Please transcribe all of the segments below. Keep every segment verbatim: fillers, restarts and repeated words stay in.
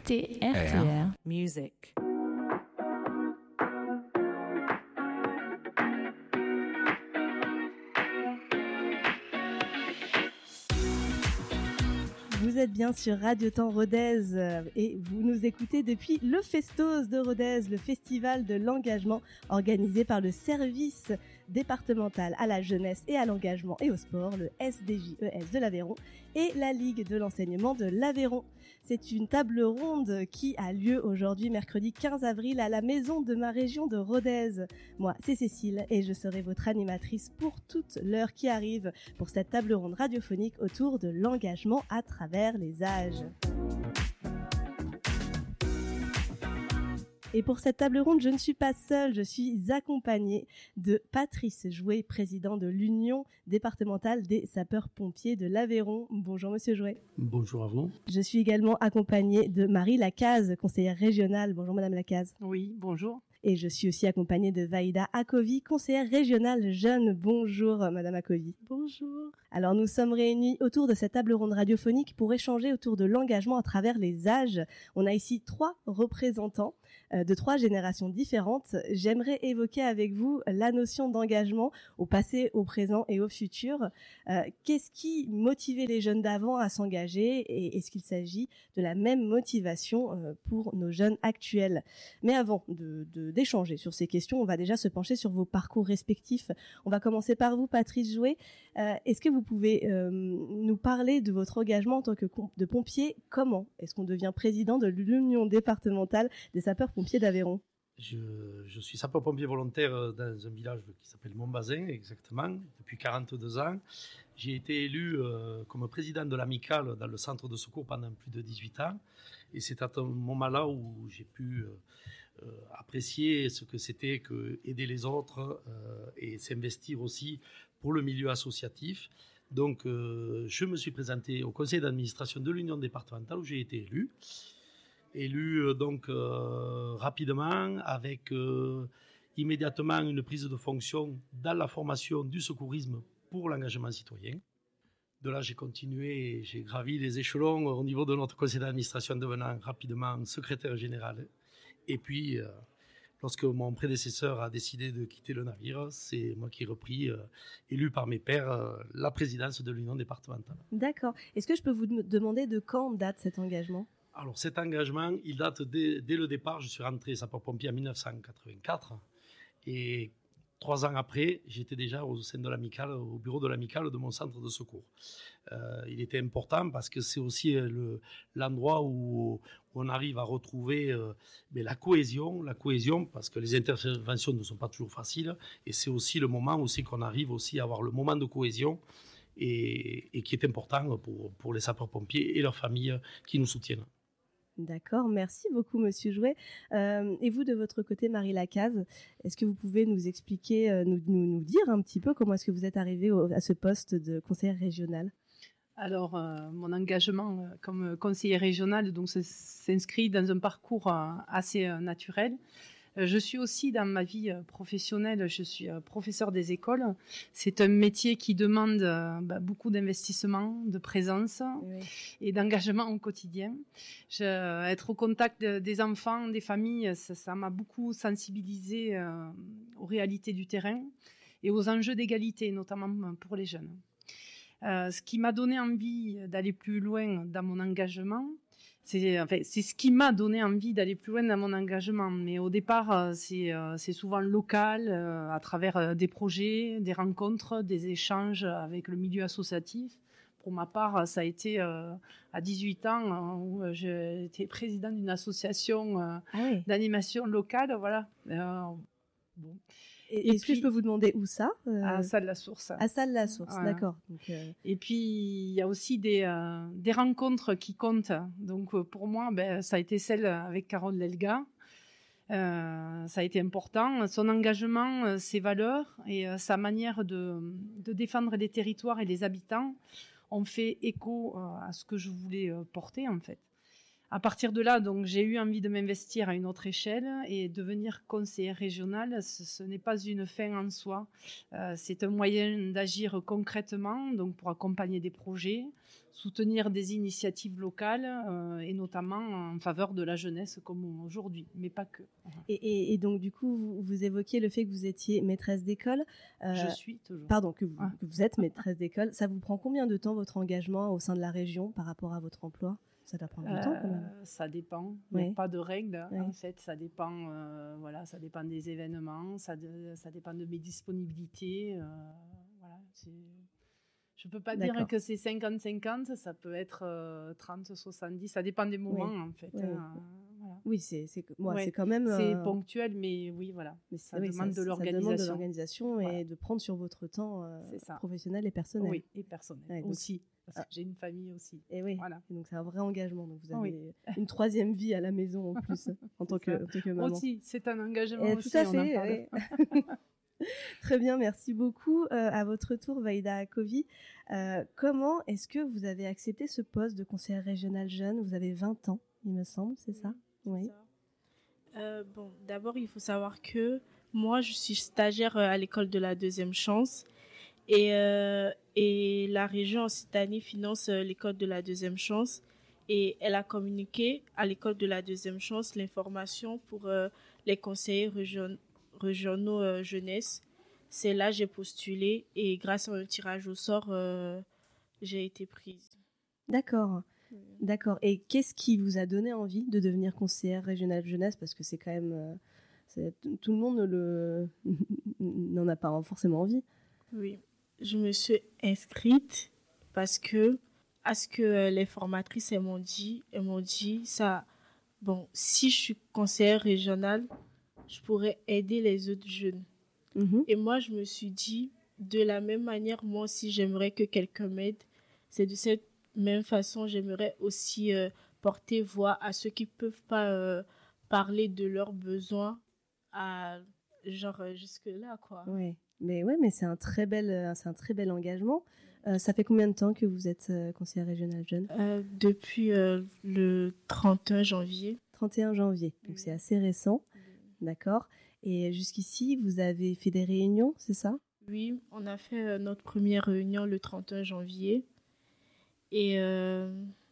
écoutez R T R Music. Vous êtes bien sur Radio Temps Rodez euh, et vous nous écoutez depuis le Festos de Rodez, le festival de l'engagement organisé par le service départemental à la jeunesse et à l'engagement et au sport, le S D J E S de l'Aveyron et la Ligue de l'enseignement de l'Aveyron. C'est une table ronde qui a lieu aujourd'hui mercredi quinze avril à la maison de ma région de Rodez. Moi, c'est Cécile et je serai votre animatrice pour toute l'heure qui arrive pour cette table ronde radiophonique autour de l'engagement à travers les âges. Et pour cette table ronde, je ne suis pas seule, je suis accompagnée de Patrice Jouet, président de l'Union départementale des sapeurs-pompiers de l'Aveyron. Bonjour Monsieur Jouet. Bonjour à vous. Je suis également accompagnée de Marie Lacaze, conseillère régionale. Bonjour Madame Lacaze. Oui, bonjour. Et je suis aussi accompagnée de Vaïda Akovi, conseillère régionale jeune. Bonjour Madame Akovi. Bonjour. Alors nous sommes réunis autour de cette table ronde radiophonique pour échanger autour de l'engagement à travers les âges. On a ici trois représentants euh, de trois générations différentes. J'aimerais évoquer avec vous la notion d'engagement au passé, au présent et au futur. Euh, qu'est-ce qui motivait les jeunes d'avant à s'engager et est-ce qu'il s'agit de la même motivation euh, pour nos jeunes actuels? Mais avant de, de d'échanger sur ces questions, on va déjà se pencher sur vos parcours respectifs. On va commencer par vous, Patrice Jouet. Euh, est-ce que vous pouvez euh, nous parler de votre engagement en tant que de pompier? Comment est-ce qu'on devient président de l'Union départementale des sapeurs-pompiers d'Aveyron? Je, je suis sapeur-pompier volontaire dans un village qui s'appelle Montbazin, exactement, depuis quarante-deux ans. J'ai été élu euh, comme président de l'amicale dans le centre de secours pendant plus de dix-huit ans. Et c'est à ce moment-là où j'ai pu euh, euh, apprécier ce que c'était que aider les autres euh, et s'investir aussi pour le milieu associatif. Donc, euh, je me suis présenté au conseil d'administration de l'Union départementale où j'ai été élu. Élu euh, donc euh, rapidement avec euh, immédiatement une prise de fonction dans la formation du secourisme pour l'engagement citoyen. De là, j'ai continué, j'ai gravi les échelons au niveau de notre conseil d'administration, devenant rapidement secrétaire général. Et puis, euh, lorsque mon prédécesseur a décidé de quitter le navire, c'est moi qui ai repris, euh, élu par mes pairs, euh, la présidence de l'Union départementale. D'accord. Est-ce que je peux vous demander de quand date cet engagement ? Alors cet engagement, il date dès, dès le départ. Je suis rentré sapeur-pompier en dix-neuf cent quatre-vingt-quatre et trois ans après, j'étais déjà au sein de l'amicale, au bureau de l'amicale de mon centre de secours. Euh, il était important parce que c'est aussi le, l'endroit où, où on arrive à retrouver euh, mais la cohésion, la cohésion parce que les interventions ne sont pas toujours faciles et c'est aussi le moment aussi qu'on arrive aussi à avoir le moment de cohésion et, et qui est important pour, pour les sapeurs-pompiers et leurs familles qui nous soutiennent. D'accord, merci beaucoup Monsieur Jouet. Euh, et vous, de votre côté, Marie Lacaze, est-ce que vous pouvez nous expliquer, euh, nous, nous, nous dire un petit peu comment est-ce que vous êtes arrivée au, à ce poste de conseillère régionale? Alors, euh, mon engagement euh, comme conseiller régional donc, s'inscrit dans un parcours euh, assez euh, naturel. Je suis aussi dans ma vie professionnelle, je suis professeur des écoles. C'est un métier qui demande bah, beaucoup d'investissement, de présence oui. et d'engagement au quotidien. Je, être au contact des enfants, des familles, ça, ça m'a beaucoup sensibilisé euh, aux réalités du terrain et aux enjeux d'égalité, notamment pour les jeunes. Euh, ce qui m'a donné envie d'aller plus loin dans mon engagement, c'est, enfin, c'est ce qui m'a donné envie d'aller plus loin dans mon engagement. Mais au départ, c'est, c'est souvent local, euh, à travers euh, des projets, des rencontres, des échanges avec le milieu associatif. Pour ma part, ça a été euh, à dix-huit ans euh, où j'ai été président d'une association euh, ah oui. d'animation locale. Voilà. Euh, Bon. Et, et est-ce puis, que je peux vous demander où ça euh... À Salles-la-Source. À Salles-la-Source, voilà. D'accord. Donc, euh... Et puis il y a aussi des euh, des rencontres qui comptent. Donc pour moi, ben ça a été celle avec Carole Lelga. Euh, ça a été important. Son engagement, ses valeurs et euh, sa manière de de défendre les territoires et les habitants ont fait écho euh, à ce que je voulais euh, porter en fait. À partir de là, donc, j'ai eu envie de m'investir à une autre échelle et devenir conseillère régionale. Ce, ce n'est pas une fin en soi. Euh, c'est un moyen d'agir concrètement, donc pour accompagner des projets, soutenir des initiatives locales euh, et notamment en faveur de la jeunesse comme aujourd'hui, mais pas que. Et, et, et donc du coup, vous, vous évoquiez le fait que vous étiez maîtresse d'école. Euh, Je suis toujours. Pardon, que vous, ah. que vous êtes maîtresse d'école. Ça vous prend combien de temps votre engagement au sein de la région par rapport à votre emploi ? Ça doit prendre du euh, temps quand même. Ça dépend. Il n'y a pas de règles. Oui. En fait, ça dépend. Euh, voilà, ça dépend des événements. Ça, de, ça dépend de mes disponibilités. Euh, voilà. C'est... Je ne peux pas D'accord. dire que c'est cinquante cinquante. Ça peut être euh, trente soixante-dix. Ça dépend des moments oui. en fait. Oui, hein, voilà. oui c'est c'est, moi, ouais. c'est quand même. C'est euh... ponctuel, mais oui, voilà. Mais ça, oui, demande, ça, de ça demande de l'organisation et voilà. de prendre sur votre temps euh, professionnel et personnel. Oui, et personnel ouais, donc... aussi. Parce que j'ai une famille aussi. Et oui. Voilà. Et donc c'est un vrai engagement. Donc vous avez oui. une troisième vie à la maison en plus en, tant que, en tant que maman. Aussi, c'est un engagement et aussi. Tout à fait. Oui. Très bien, merci beaucoup. Euh, à votre tour, Vaïda Akovi, euh, comment est-ce que vous avez accepté ce poste de conseillère régionale jeune ? Vous avez vingt ans, il me semble, c'est ça ? Oui. Ça. Euh, bon, d'abord, il faut savoir que moi, je suis stagiaire à l'école de la deuxième chance. Et, euh, et la région Occitanie finance euh, l'école de la deuxième chance et elle a communiqué à l'école de la deuxième chance l'information pour euh, les conseillers région, régionaux euh, jeunesse. C'est là que j'ai postulé et grâce à un tirage au sort, euh, j'ai été prise. D'accord, mmh. d'accord. Et qu'est-ce qui vous a donné envie de devenir conseillère régionale jeunesse ? Parce que c'est quand même... Euh, c'est, tout le monde le, n'en a pas forcément envie. Oui. Je me suis inscrite parce que, à ce que les formatrices elles m'ont dit, elles m'ont dit ça. Bon, si je suis conseillère régionale, je pourrais aider les autres jeunes. Mm-hmm. Et moi, je me suis dit, de la même manière, moi aussi, j'aimerais que quelqu'un m'aide. C'est de cette même façon, j'aimerais aussi euh, porter voix à ceux qui peuvent pas euh, parler de leurs besoins, à genre euh, jusque là, quoi. Oui. Mais ouais, mais c'est un très bel, c'est un très bel engagement. Euh, ça fait combien de temps que vous êtes euh, conseillère régionale jeune ? euh, Depuis euh, le trente et un janvier. trente et un janvier, donc mmh. c'est assez récent, mmh. d'accord. Et jusqu'ici, vous avez fait des réunions, c'est ça ? Oui, on a fait euh, notre première réunion le trente et un janvier. Et euh,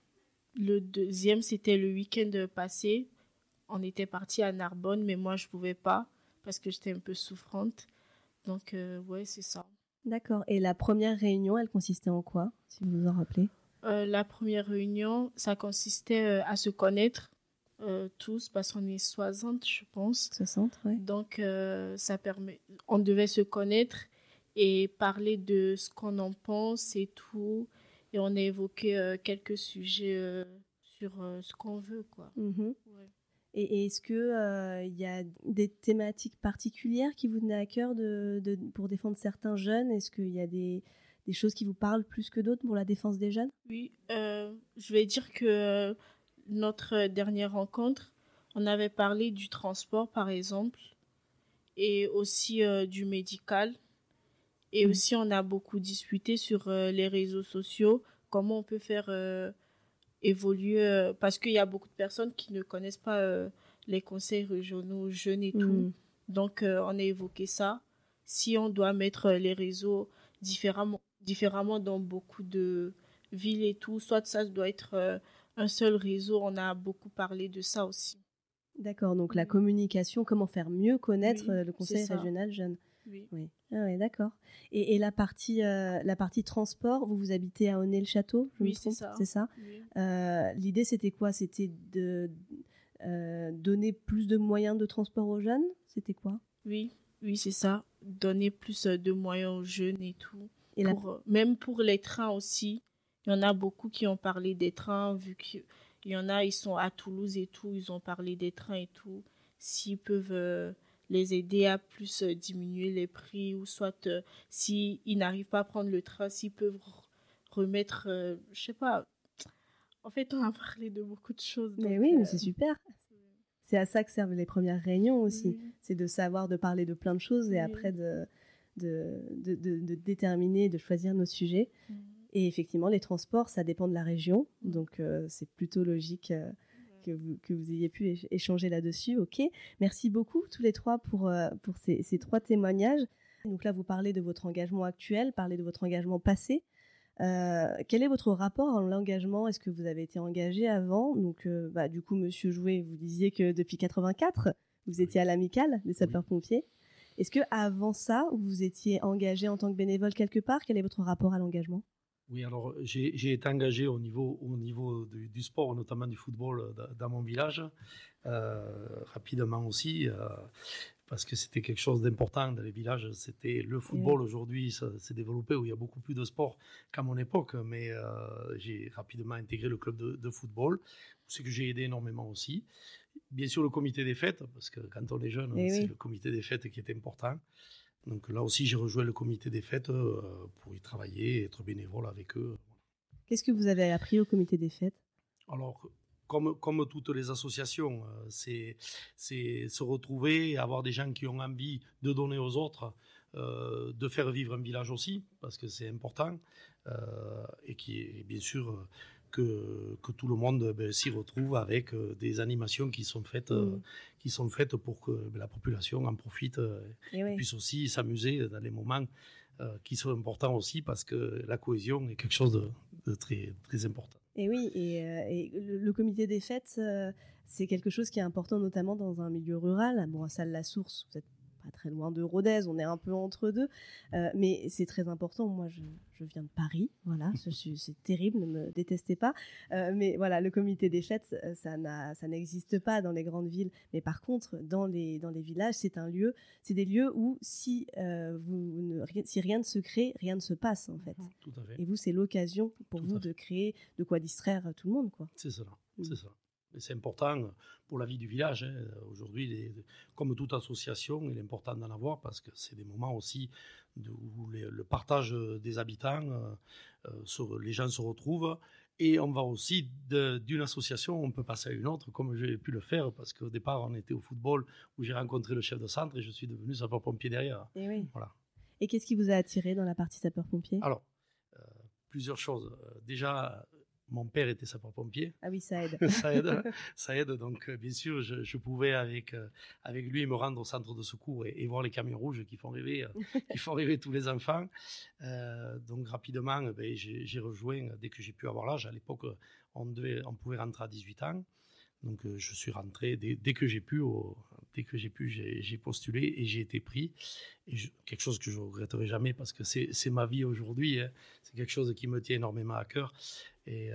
le deuxième, c'était le week-end passé. On était partis à Narbonne, mais moi, je ne pouvais pas parce que j'étais un peu souffrante. Donc, euh, ouais, c'est ça. D'accord. Et la première réunion, elle consistait en quoi, si vous vous en rappelez ? euh, La première réunion, ça consistait euh, à se connaître euh, tous, parce qu'on est soixante, je pense. soixante, oui. Donc, euh, ça permet... on devait se connaître et parler de ce qu'on en pense et tout. Et on a évoqué euh, quelques sujets euh, sur euh, ce qu'on veut, quoi. Mm-hmm. Ouais. Et est-ce qu'il euh, y a des thématiques particulières qui vous tenaient à cœur de, de, pour défendre certains jeunes ? Est-ce qu'il y a des, des choses qui vous parlent plus que d'autres pour la défense des jeunes ? Oui, euh, je vais dire que euh, notre dernière rencontre, on avait parlé du transport, par exemple, et aussi euh, du médical. Et mmh. aussi, on a beaucoup discuté sur euh, les réseaux sociaux, comment on peut faire... Euh, évoluer euh, parce qu'il y a beaucoup de personnes qui ne connaissent pas euh, les conseils régionaux jeunes et tout. Mmh. Donc, euh, on a évoqué ça. Si on doit mettre les réseaux différemment, différemment dans beaucoup de villes et tout, soit ça doit être euh, un seul réseau. On a beaucoup parlé de ça aussi. D'accord, donc mmh. la communication, comment faire mieux connaître oui, le conseil régional jeune. Oui. oui. Ah oui, d'accord. Et, et la, partie, euh, la partie transport, vous vous habitez à Aunay-le-Château, je oui, me trompe, c'est ça. C'est ça oui. euh, L'idée, c'était quoi ? C'était de euh, donner plus de moyens de transport aux jeunes ? C'était quoi ? Oui, oui, c'est ça. Donner plus de moyens aux jeunes et tout. Et pour, la... Même pour les trains aussi. Il y en a beaucoup qui ont parlé des trains, vu qu'il y en a, ils sont à Toulouse et tout, ils ont parlé des trains et tout. S'ils peuvent... Euh, les aider à plus euh, diminuer les prix ou soit euh, s'ils n'arrivent pas à prendre le train, s'ils peuvent r- remettre, euh, je sais pas. En fait, on a parlé de beaucoup de choses. Mais donc, oui, euh... mais c'est super. C'est à ça que servent les premières réunions aussi. Oui. C'est de savoir, de parler de plein de choses et oui. après de, de, de, de, de déterminer, de choisir nos sujets. Oui. Et effectivement, les transports, ça dépend de la région. Oui. Donc, euh, c'est plutôt logique... Euh, Que vous, que vous ayez pu échanger là-dessus. Ok, merci beaucoup tous les trois pour, euh, pour ces, ces trois témoignages. Donc là, vous parlez de votre engagement actuel, parlez de votre engagement passé. Euh, quel est votre rapport à l'engagement? Est-ce que vous avez été engagé avant? Donc, euh, bah, du coup, Monsieur Jouet, vous disiez que depuis quatre-vingt-quatre, vous étiez à l'amicale des sapeurs-pompiers. Est-ce que avant ça, vous étiez engagé en tant que bénévole quelque part? Quel est votre rapport à l'engagement? Oui, alors j'ai, j'ai été engagé au niveau, au niveau du, du sport, notamment du football dans mon village, euh, rapidement aussi, euh, parce que c'était quelque chose d'important dans les villages. C'était le football. Oui. Aujourd'hui, ça s'est développé où il y a beaucoup plus de sport qu'à mon époque, mais euh, j'ai rapidement intégré le club de, de football, ce que j'ai aidé énormément aussi. Bien sûr, le comité des fêtes, parce que quand on est jeune, Et c'est oui. le comité des fêtes qui est important. Donc là aussi, j'ai rejoint le comité des fêtes euh, pour y travailler, être bénévole avec eux. Qu'est-ce que vous avez appris au comité des fêtes? Alors, comme, comme toutes les associations, euh, c'est, c'est se retrouver, avoir des gens qui ont envie de donner aux autres, euh, de faire vivre un village aussi, parce que c'est important, euh, et qui est bien sûr que, que tout le monde ben, s'y retrouve avec euh, des animations qui sont faites, mmh. euh, qui sont faites pour que ben, la population en profite euh, et, et oui. puisse aussi s'amuser dans les moments euh, qui sont importants aussi, parce que la cohésion est quelque chose de, de très, très important. Et oui, et, euh, et le, le comité des fêtes, euh, c'est quelque chose qui est important notamment dans un milieu rural. Bon, à Salles-la-Source, vous êtes pas très loin de Rodez, on est un peu entre deux, euh, mais c'est très important. Moi, je, je viens de Paris, voilà, je suis, c'est terrible, ne me détestez pas, euh, mais voilà, le comité des fêtes, ça, n'a, ça n'existe pas dans les grandes villes, mais par contre, dans les, dans les villages, c'est un lieu, c'est des lieux où si, euh, vous ne, si rien ne se crée, rien ne se passe, en fait. Tout à fait. Et vous, c'est l'occasion pour tout vous de créer de quoi distraire tout le monde, quoi. C'est ça, mmh. c'est ça. Et c'est important pour la vie du village. Hein. Aujourd'hui, les, comme toute association, il est important d'en avoir parce que c'est des moments aussi de, où les, le partage des habitants, euh, sur, les gens se retrouvent. Et on va aussi de, d'une association, on peut passer à une autre, comme j'ai pu le faire, parce qu'au départ, on était au football où j'ai rencontré le chef de centre et je suis devenu sapeur-pompier derrière. Et oui. Voilà. Et qu'est-ce qui vous a attiré dans la partie sapeur-pompier? Alors, euh, plusieurs choses. Déjà, mon père était sapeur-pompier. Ah oui, ça aide. ça aide, ça aide. Donc, euh, bien sûr, je, je pouvais avec euh, avec lui me rendre au centre de secours et, et voir les camions rouges qui font rêver, euh, qui font rêver tous les enfants. Euh, donc, rapidement, ben, j'ai, j'ai rejoint dès que j'ai pu avoir l'âge. À l'époque, on devait, on pouvait rentrer à dix-huit ans. Donc, euh, je suis rentré dès, dès que j'ai pu. Au, dès que j'ai pu, j'ai, j'ai postulé et j'ai été pris. Et je, quelque chose que je ne regretterai jamais parce que c'est, c'est ma vie aujourd'hui. Hein. C'est quelque chose qui me tient énormément à cœur. Et, euh,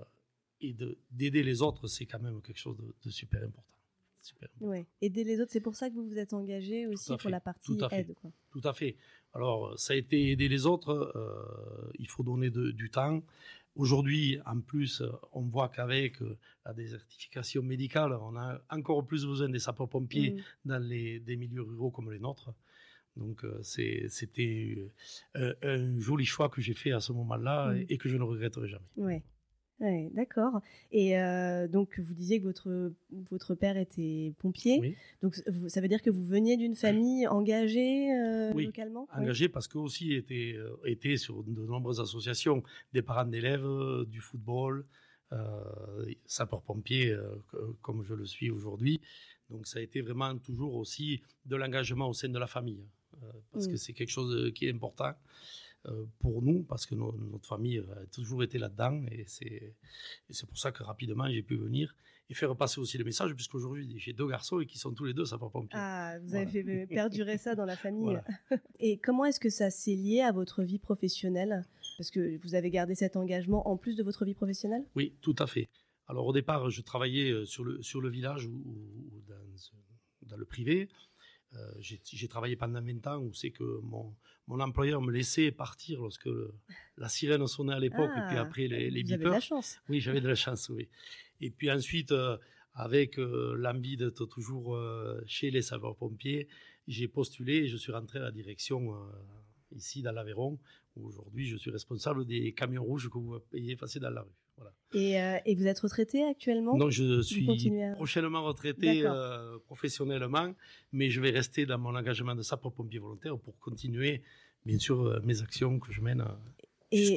et de, d'aider les autres, c'est quand même quelque chose de, de super important. Super important. Ouais. Aider les autres, c'est pour ça que vous vous êtes engagé aussi pour la partie Tout à fait. aide. Quoi. Tout à fait. Alors, ça a été aider les autres. Euh, il faut donner de, du temps. Aujourd'hui, en plus, on voit qu'avec la désertification médicale, on a encore plus besoin des sapeurs-pompiers mmh. dans les, des milieux ruraux comme les nôtres. Donc, euh, c'est, c'était euh, un joli choix que j'ai fait à ce moment-là mmh. et, et que je ne regretterai jamais. Oui, ouais, d'accord. Et euh, donc, vous disiez que votre, votre père était pompier. Oui. Donc, ça veut dire que vous veniez d'une famille engagée euh, oui, localement? engagée oui. parce qu'eux aussi étaient, euh, étaient sur de nombreuses associations, des parents d'élèves, euh, du football, euh, sapeurs-pompiers, euh, comme je le suis aujourd'hui. Donc, ça a été vraiment toujours aussi de l'engagement au sein de la famille. Euh, parce mmh. que c'est quelque chose qui est important euh, pour nous, parce que no, notre famille a toujours été là-dedans, et c'est, et c'est pour ça que rapidement j'ai pu venir et faire passer aussi le message, puisqu'aujourd'hui j'ai deux garçons et qui sont tous les deux sapeurs-pompiers. Ah, vous voilà. avez fait perdurer ça dans la famille. Voilà. Et comment est-ce que ça s'est lié à votre vie professionnelle? Parce que vous avez gardé cet engagement en plus de votre vie professionnelle? Oui, tout à fait. Alors au départ, je travaillais sur le, sur le village ou, ou dans, dans le privé. Euh, j'ai, j'ai travaillé pendant vingt ans où c'est que mon, mon employeur me laissait partir lorsque le, la sirène sonnait à l'époque, ah, et puis après les, les vous beepers. Avez de la chance. Oui, j'avais de la chance, oui. Et puis ensuite, euh, avec euh, l'envie d'être toujours euh, chez les sapeurs-pompiers, j'ai postulé et je suis rentré à la direction euh, ici dans l'Aveyron, où aujourd'hui je suis responsable des camions rouges que vous payez passer dans la rue. Voilà. Et, euh, et vous êtes retraité actuellement? Non, je suis à... prochainement retraité euh, professionnellement, mais je vais rester dans mon engagement de sapeur-pompier volontaire pour continuer, bien sûr, euh, mes actions que je mène. Euh, et,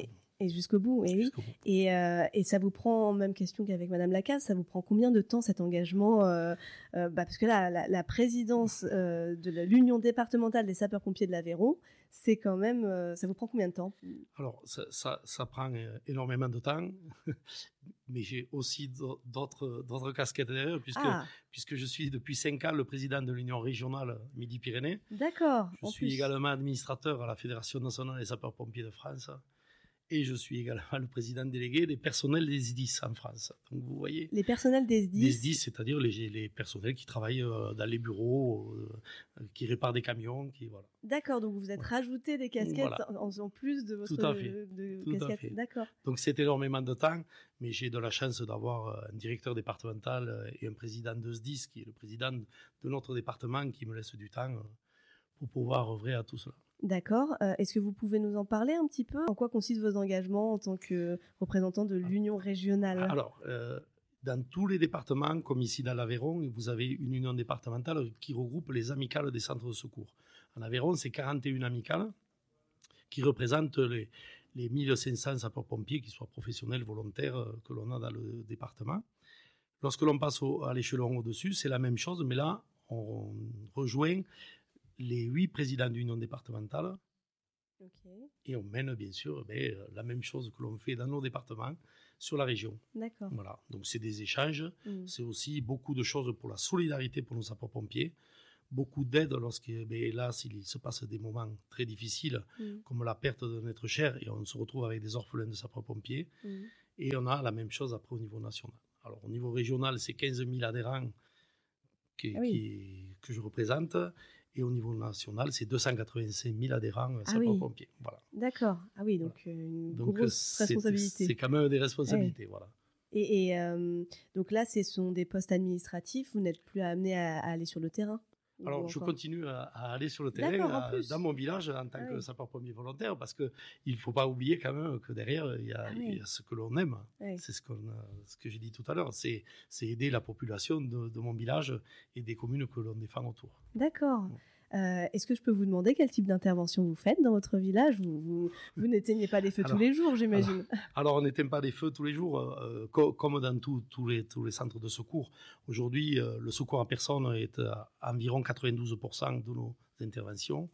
Et jusqu'au bout, et oui. Jusqu'au bout. Et, euh, et ça vous prend, même question qu'avec Madame Lacaze, ça vous prend combien de temps cet engagement euh, euh, bah, parce que là, la, la présidence euh, de l'Union départementale des sapeurs-pompiers de l'Aveyron, c'est quand même, euh, ça vous prend combien de temps? Alors, ça, ça, ça prend énormément de temps, mais j'ai aussi d'autres, d'autres casquettes derrière, puisque, ah. puisque je suis depuis cinq ans le président de l'Union régionale Midi-Pyrénées. D'accord. Je suis plus. également administrateur à la Fédération nationale des sapeurs-pompiers de France. Et je suis également le président délégué des personnels des S D I S en France. Donc vous voyez. Les personnels des S D I S. Les S D I S, c'est-à-dire les, les personnels qui travaillent dans les bureaux, euh, qui réparent des camions, qui voilà. D'accord, donc vous êtes voilà. rajouté des casquettes voilà. en, en plus de votre Tout à fait. de Tout casquettes. À fait. D'accord. Donc c'est énormément de temps, mais j'ai de la chance d'avoir un directeur départemental et un président de S D I S qui est le président de notre département qui me laisse du temps pour pouvoir œuvrer à tout cela. D'accord. Euh, est-ce que vous pouvez nous en parler un petit peu? En quoi consistent vos engagements en tant que représentant de l'Union régionale? Alors, euh, dans tous les départements, comme ici dans l'Aveyron, vous avez une union départementale qui regroupe les amicales des centres de secours. En Aveyron, c'est quarante et une amicales qui représentent les, les mille cinq cents sapeurs-pompiers, qu'ils soient professionnels, volontaires, que l'on a dans le département. Lorsque l'on passe au, à l'échelon au-dessus, c'est la même chose, mais là, on rejoint les huit présidents d'union départementale. Okay. Et on mène bien sûr ben, la même chose que l'on fait dans nos départements sur la région. D'accord. Voilà. Donc c'est des échanges, mmh. c'est aussi beaucoup de choses pour la solidarité pour nos sapeurs-pompiers, beaucoup d'aide lorsque ben, là s'il se passe des moments très difficiles mmh. comme la perte d'un être cher et on se retrouve avec des orphelins de sapeurs-pompiers mmh. et on a la même chose après au niveau national. Alors au niveau régional c'est quinze mille adhérents qui, ah oui. qui, que je représente. Et au niveau national, c'est deux cent quatre-vingt-cinq mille adhérents ah sapeurs-pompiers. Oui. Voilà. D'accord. Ah oui, donc voilà. Une donc grosse c'est, responsabilité. C'est quand même des responsabilités, ouais. voilà. Et, et euh, donc là, ce sont des postes administratifs. Vous n'êtes plus amené à, à aller sur le terrain? Alors, je continue à, à aller sur le terrain à, dans mon village en tant ah que oui. sapeur-pompier volontaire parce qu'il ne faut pas oublier quand même que derrière, il y a, ah oui. il y a ce que l'on aime. Oui. C'est ce, qu'on, ce que j'ai dit tout à l'heure. C'est, c'est aider la population de, de mon village et des communes que l'on défend autour. D'accord. Euh, est-ce que je peux vous demander quel type d'intervention vous faites dans votre village? Vous, vous, vous n'éteignez pas les feux alors, tous les jours, j'imagine. Alors, alors on n'éteint pas les feux tous les jours, euh, co- comme dans tout, tous, les, tous les centres de secours. Aujourd'hui, euh, le secours en personne est à environ quatre-vingt-douze pour cent de nos interventions.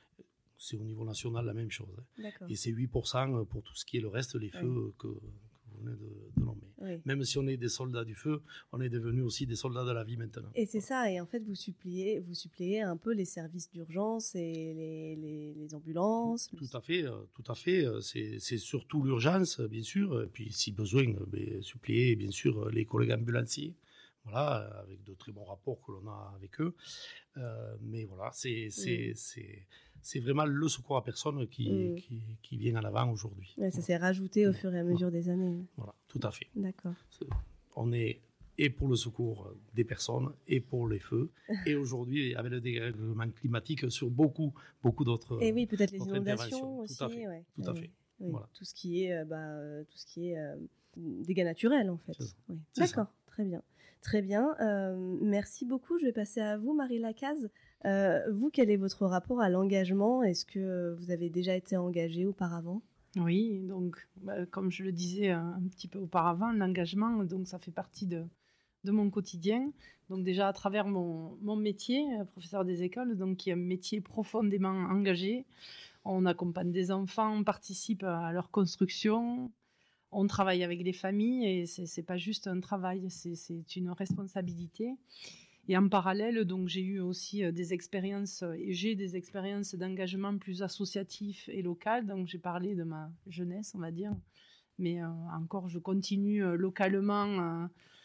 C'est au niveau national la même chose. D'accord. Et c'est huit pour cent pour tout ce qui est le reste, les feux oui. que, que vous venez de, de nommer. Oui. Même si on est des soldats du feu, on est devenus aussi des soldats de la vie maintenant. Et c'est voilà. ça, et en fait vous suppléez, vous suppléez un peu les services d'urgence et les, les, les ambulances. Tout à fait, tout à fait. C'est, c'est surtout l'urgence, bien sûr, et puis si besoin, ben, suppléer bien sûr les collègues ambulanciers. Voilà, avec de très bons rapports que l'on a avec eux. Euh, mais voilà, c'est, c'est, mmh. c'est, c'est vraiment le secours à personne qui, mmh. qui, qui vient à l'avant aujourd'hui. Ouais, ça voilà. s'est rajouté au fur et à mesure voilà. des années. Voilà, tout à fait. D'accord. C'est, on est et pour le secours des personnes et pour les feux. Et aujourd'hui, avec le dérèglement climatique, sur beaucoup, beaucoup d'autres Et oui, peut-être les inondations aussi. Tout à fait. Ouais. Tout à oui. fait. Oui. Voilà. Tout ce qui est, bah, tout ce qui est euh, dégâts naturels, en fait. C'est oui. C'est D'accord, ça. Très bien. Très bien. Euh, merci beaucoup. Je vais passer à vous, Marie Lacaze. Euh, vous, quel est votre rapport à l'engagement? Est-ce que vous avez déjà été engagée auparavant? Oui, donc, bah, comme je le disais un, un petit peu auparavant, l'engagement, donc, ça fait partie de, de mon quotidien. Donc, déjà, à travers mon, mon métier, professeur des écoles, donc, qui est un métier profondément engagé. On accompagne des enfants, on participe à leur construction. On travaille avec les familles et c'est, c'est pas juste un travail, c'est, c'est une responsabilité. Et en parallèle, donc, j'ai eu aussi des expériences, et j'ai des expériences d'engagement plus associatif et local. Donc, j'ai parlé de ma jeunesse, on va dire. Mais euh, encore, je continue euh, localement euh,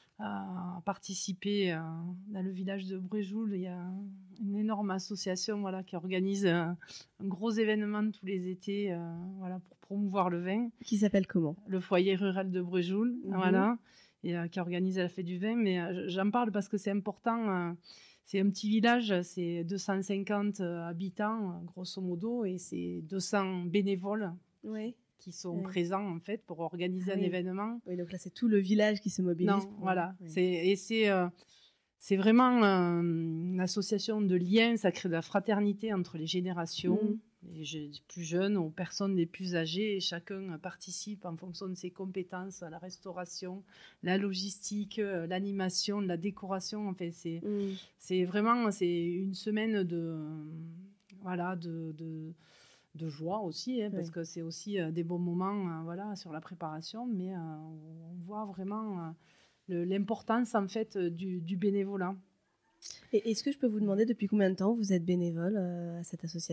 à participer euh, dans le village de Bréjoul. Il y a une énorme association voilà, qui organise euh, un gros événement tous les étés euh, voilà, pour promouvoir le vin. Qui s'appelle comment? Le foyer rural de Bréjoul, mmh. voilà, et euh, qui organise la fête du vin. Mais euh, j'en parle parce que c'est important. Euh, c'est un petit village, c'est deux cent cinquante habitants, grosso modo, et c'est deux cents bénévoles. Oui. qui sont oui. présents en fait pour organiser ah, un oui. événement. Oui, donc là c'est tout le village qui se mobilise. Non, pour... voilà. Oui. C'est, et c'est, euh, c'est vraiment euh, une association de liens, ça crée de la fraternité entre les générations. Mmh. les plus jeunes aux personnes les plus âgées, et chacun participe en fonction de ses compétences à la restauration, la logistique, l'animation, la décoration. Enfin, c'est, mmh. c'est vraiment c'est une semaine de, voilà, de, de, de joie aussi, hein, oui. parce que c'est aussi des bons moments euh, voilà, sur la préparation, mais euh, on voit vraiment euh, le, l'importance en fait, du, du bénévolat. Et est-ce que je peux vous demander depuis combien de temps vous êtes bénévole euh, à cette association ?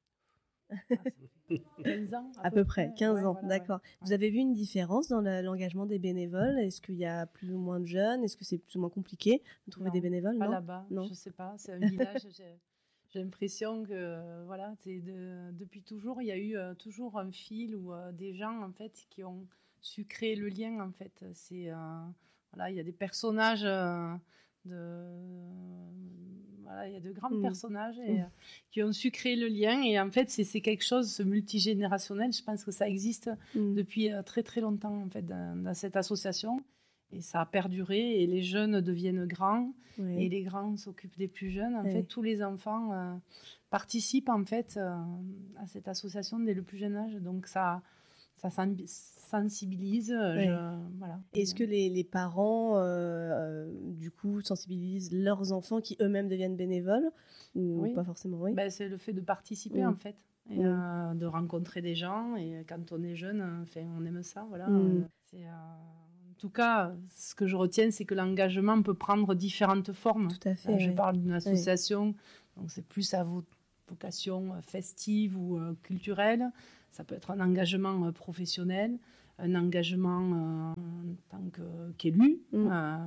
quinze ans à, à peu, peu près, près quinze ouais, ans, voilà, d'accord. Ouais. Vous avez vu une différence dans le, l'engagement des bénévoles ? Est-ce qu'il y a plus ou moins de jeunes ? Est-ce que c'est plus ou moins compliqué de trouver non, des bénévoles ? Pas non là-bas, non. Je ne sais pas. C'est un village, j'ai, j'ai l'impression que voilà, c'est de, depuis toujours, il y a eu euh, toujours un fil ou euh, des gens en fait, qui ont su créer le lien. En fait. C'est, euh, voilà, il y a des personnages... Euh, de voilà, il y a de grands mmh. personnages et, mmh. euh, qui ont su créer le lien, et en fait c'est, c'est quelque chose ce multigénérationnel, je pense que ça existe mmh. depuis euh, très très longtemps en fait dans, dans cette association, et ça a perduré, et les jeunes deviennent grands oui. et les grands s'occupent des plus jeunes en oui. fait tous les enfants euh, participent en fait euh, à cette association dès le plus jeune âge, donc ça ça sensibilise. Oui. Je, voilà. Est-ce que les, les parents, euh, du coup, sensibilisent leurs enfants qui eux-mêmes deviennent bénévoles ou oui. pas forcément oui. Ben, c'est le fait de participer mmh. en fait, et mmh. euh, de rencontrer des gens. Et quand on est jeune, enfin, on aime ça. Voilà. Mmh. C'est, euh, en tout cas, ce que je retiens, c'est que l'engagement peut prendre différentes formes. Tout à fait. Euh, je oui. parle d'une association, oui. donc c'est plus à vocation festive ou euh, culturelle. Ça peut être un engagement euh, professionnel, un engagement euh, en tant que, qu'élu. Mmh. Euh,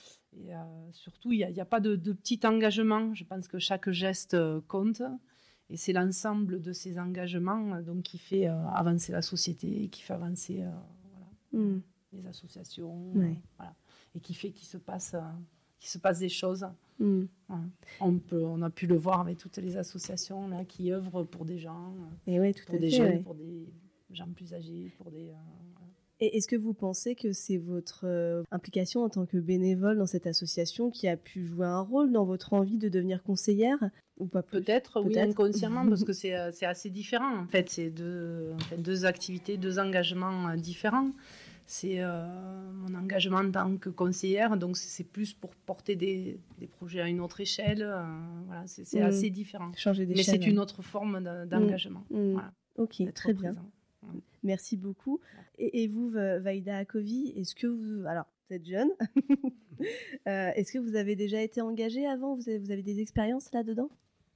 et euh, surtout, il n'y a, a pas de, de petit engagement. Je pense que chaque geste euh, compte. Et c'est l'ensemble de ces engagements euh, donc, qui fait euh, avancer la société, qui fait avancer euh, voilà, mmh. les associations. Ouais. Euh, voilà, et qui fait qu'il se passe, euh, qu'il se passe des choses. Mmh. Voilà. On, peut, on a pu le voir avec toutes les associations là, qui œuvrent pour des gens, et ouais, tout pour à des fait, jeunes, ouais. pour des gens plus âgés, pour des... Euh, voilà. Et est-ce que vous pensez que c'est votre euh, implication en tant que bénévole dans cette association qui a pu jouer un rôle dans votre envie de devenir conseillère ou pas plus ? Peut-être, Peut-être, oui, inconsciemment, parce que c'est, c'est assez différent. En fait, c'est deux, en fait, deux activités, deux engagements euh, différents. C'est euh, mon engagement en tant que conseillère, donc c'est, c'est plus pour porter des, des projets à une autre échelle. Euh, voilà, c'est, c'est mmh. assez différent. Changer d'échelle. Mais c'est une autre forme d'engagement. Mmh. Voilà. Ok, très bien. Ouais. Merci beaucoup. Et, et vous, Vaïda Akovi, est-ce que vous... Alors, vous êtes jeune. euh, est-ce que vous avez déjà été engagée avant ? Vous avez, vous avez des expériences là-dedans ?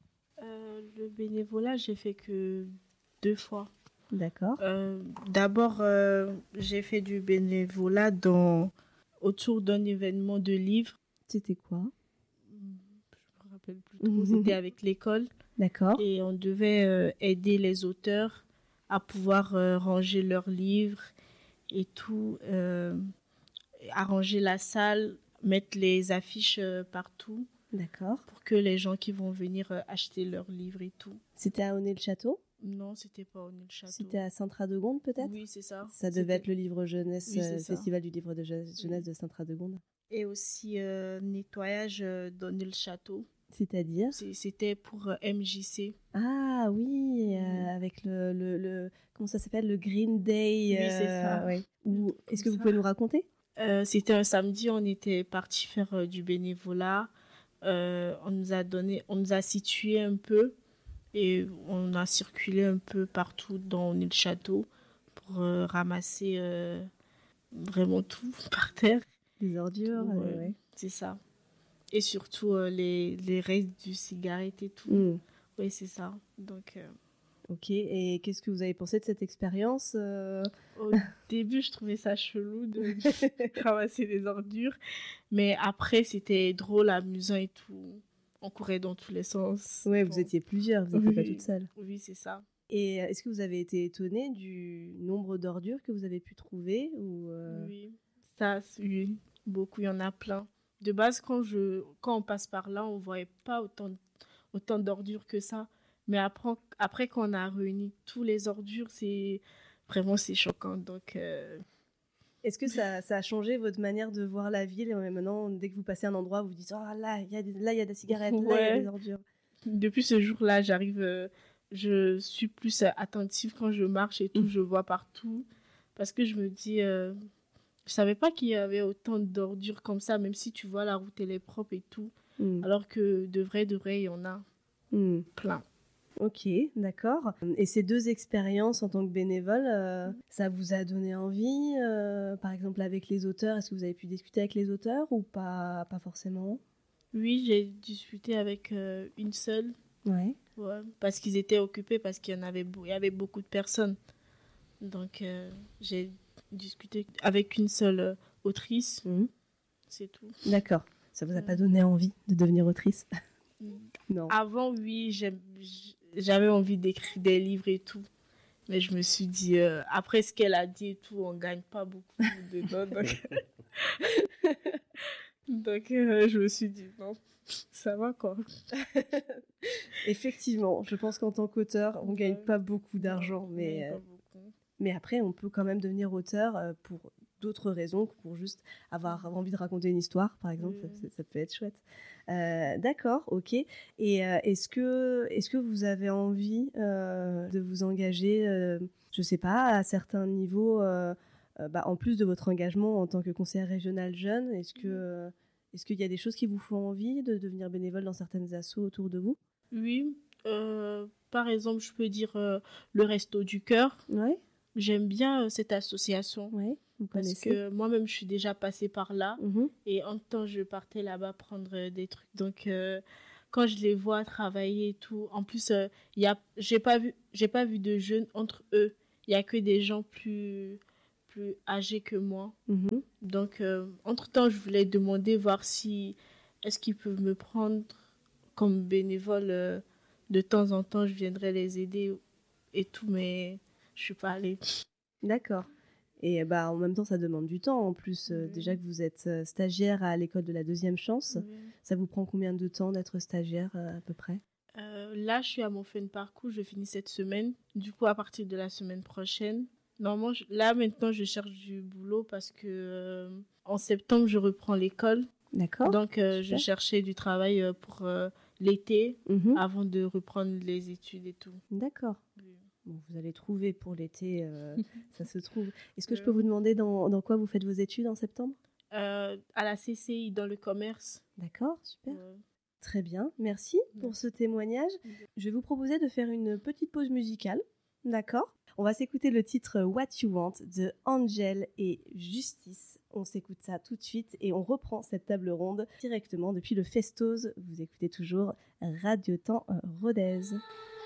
euh, Le bénévolat, j'ai fait que deux fois. D'accord. Euh, d'abord, euh, j'ai fait du bénévolat dans, autour d'un événement de livres. C'était quoi ? Je ne me rappelle plus trop. C'était avec l'école. D'accord. Et on devait euh, aider les auteurs à pouvoir euh, ranger leurs livres et tout, euh, arranger la salle, mettre les affiches euh, partout. D'accord. Pour que les gens qui vont venir euh, acheter leurs livres et tout. C'était à Aulnay-le-Château ? Non, c'était pas Aulnay-le-Château. C'était à Sainte-Radegonde, peut-être ? Oui, c'est ça. Ça devait c'était... être le livre jeunesse, oui, euh, festival du livre de jeunesse oui. de Sainte-Radegonde. Et aussi euh, nettoyage euh, d'Aulnay-le-Château. C'est-à-dire ? c'est, C'était pour euh, M J C. Ah oui, euh, mmh. avec le, le, le... Comment ça s'appelle ? Le Green Day. Oui, c'est ça. Euh, ouais. Ou, est-ce que ça. Vous pouvez nous raconter ? euh, C'était un samedi, on était partis faire euh, du bénévolat. Euh, on nous a donné, on nous a situé un peu et on a circulé un peu partout dans le château pour euh, ramasser euh, vraiment tout par terre. Les ordures, tout, euh, ouais. C'est ça. Et surtout euh, les, les restes du cigarette et tout. Mm. Oui, c'est ça. Donc, euh... ok, et qu'est-ce que vous avez pensé de cette expérience euh... Au début, je trouvais ça chelou de ramasser des ordures. Mais après, c'était drôle, amusant et tout. On courait dans tous les sens. Oui, bon. Vous étiez plusieurs, vous n'étiez oui. pas toute seule. Oui, c'est ça. Et est-ce que vous avez été étonnée du nombre d'ordures que vous avez pu trouver ou euh... Oui, ça, oui, beaucoup, il y en a plein. De base, quand, je, quand on passe par là, on ne voyait pas autant, autant d'ordures que ça. Mais après, après quand on a réuni tous les ordures, c'est vraiment c'est choquant. Donc, euh... est-ce que ça, ça a changé votre manière de voir la ville ? Et maintenant, dès que vous passez un endroit, vous vous dites « Oh, là, il y a des, là, il y a des cigarettes, ouais. Là, il y a des ordures. » Depuis ce jour-là, j'arrive, euh, je suis plus attentive quand je marche et tout, mmh. je vois partout. Parce que je me dis, euh, je savais pas qu'il y avait autant d'ordures comme ça, même si tu vois la route, elle est propre et tout. Mmh. Alors que de vrai, de vrai, il y en a mmh. plein. Ok, d'accord. Et ces deux expériences en tant que bénévole, euh, mmh. ça vous a donné envie, euh, par exemple avec les auteurs, est-ce que vous avez pu discuter avec les auteurs ou pas, pas forcément? Oui, j'ai discuté avec euh, une seule. Ouais. Ouais, parce qu'ils étaient occupés, parce qu'il y en avait, il y avait beaucoup de personnes. Donc, euh, j'ai discuté avec une seule euh, autrice. Mmh. C'est tout. D'accord. Ça vous a pas donné envie de devenir autrice? Non. Avant, oui, j'avais envie d'écrire des livres et tout. Mais je me suis dit, euh, après ce qu'elle a dit et tout, on ne gagne pas beaucoup dedans. Donc, donc euh, je me suis dit, non, ça va quoi. Effectivement, je pense qu'en tant qu'auteur, on ne gagne pas beaucoup d'argent. Non, mais, euh, beaucoup. mais après, on peut quand même devenir auteur euh, pour d'autres raisons que pour juste avoir envie de raconter une histoire, par exemple. Oui. Ça, ça peut être chouette. Euh, d'accord, ok. Et euh, est-ce que, est-ce que vous avez envie euh, de vous engager, euh, je sais pas, à certains niveaux, euh, euh, bah, en plus de votre engagement en tant que conseillère régionale jeune, est-ce que, euh, est-ce qu'il y a des choses qui vous font envie de devenir bénévole dans certaines assos autour de vous? Oui, euh, par exemple, je peux dire euh, le Resto du Cœur. Ouais. J'aime bien euh, cette association. Ouais. Parce que moi-même, je suis déjà passée par là. Mmh. Et en temps, je partais là-bas prendre des trucs. Donc, euh, quand je les vois travailler et tout, en plus, euh, y a, j'ai pas vu, j'ai pas vu de jeunes entre eux. Il n'y a que des gens plus, plus âgés que moi. Mmh. Donc, euh, entre-temps, je voulais demander, voir si, est-ce qu'ils peuvent me prendre comme bénévole. Euh, de temps en temps, je viendrais les aider et tout, mais je suis pas allée. D'accord. Et bah, en même temps, ça demande du temps. En plus, euh, oui. Déjà que vous êtes euh, stagiaire à l'école de la deuxième chance, oui. Ça vous prend combien de temps d'être stagiaire euh, à peu près? euh, Là, je suis à mon fin de parcours. Je finis cette semaine. Du coup, à partir de la semaine prochaine, normalement, je, là, maintenant, je cherche du boulot parce que euh, en septembre, je reprends l'école. D'accord. Donc, euh, je cherchais du travail pour euh, l'été mm-hmm. avant de reprendre les études et tout. D'accord. Oui. Bon, vous allez trouver pour l'été, euh, ça se trouve. Est-ce que je peux vous demander dans, dans quoi vous faites vos études en septembre? euh, À la C C I, dans le commerce. D'accord, super. Ouais. Très bien, merci, merci pour ce témoignage. Je vais vous proposer de faire une petite pause musicale, d'accord? On va s'écouter le titre What You Want de Angel et Justice. On s'écoute ça tout de suite et on reprend cette table ronde directement depuis le Festoz. Vous écoutez toujours Radio Temps Rodez.